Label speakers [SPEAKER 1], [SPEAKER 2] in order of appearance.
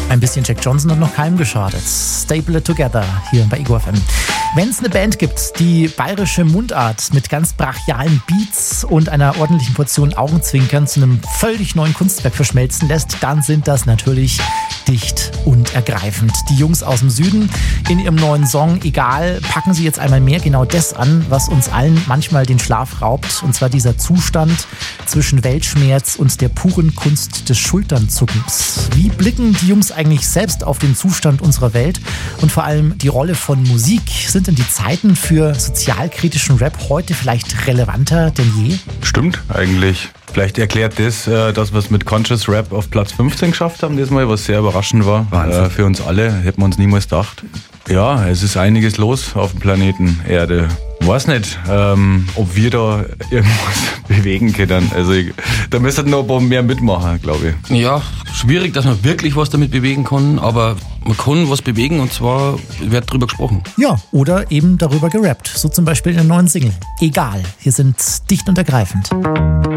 [SPEAKER 1] Ein bisschen Jack Johnson hat noch keinem geschadet. Staple it together hier bei Ego FM. Wenn es eine Band gibt, die bayerische Mundart mit ganz brachialen Beats und einer ordentlichen Portion Augenzwinkern zu einem völlig neuen Kunstwerk verschmelzen lässt, dann sind das natürlich Dicht und Ergreifend. Die Jungs aus dem Süden in ihrem neuen Song Egal packen sie jetzt einmal mehr genau das an, was uns allen manchmal den Schlaf raubt, und zwar dieser Zustand zwischen Weltschmerz und der puren Kunst des Schulternzuckens. Wie blicken die Jungs eigentlich selbst auf den Zustand unserer Welt und vor allem die Rolle von Musik? Sind denn die Zeiten für sozialkritischen Rap heute vielleicht relevanter denn je?
[SPEAKER 2] Stimmt eigentlich. Vielleicht erklärt das, dass wir es mit Conscious Rap auf Platz 15 geschafft haben diesmal, was sehr überraschend war. Für uns alle, hätten wir uns niemals gedacht. Ja, es ist einiges los auf dem Planeten Erde. Weiß nicht, ob wir da irgendwas bewegen können. Also da müssen noch ein paar mehr mitmachen, glaube ich.
[SPEAKER 3] Ja, schwierig, dass man wirklich was damit bewegen kann, aber man kann was bewegen, und zwar wird drüber gesprochen.
[SPEAKER 1] Ja, oder eben darüber gerappt. So zum Beispiel in der neuen Single. Egal, hier sind Dicht und Ergreifend.